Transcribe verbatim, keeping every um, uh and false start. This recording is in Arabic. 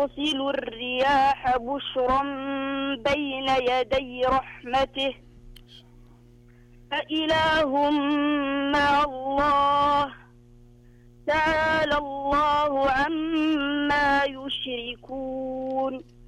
يرسل الرياح بشرا بين يدي رحمته فإله مع الله تعالى الله عما يشركون.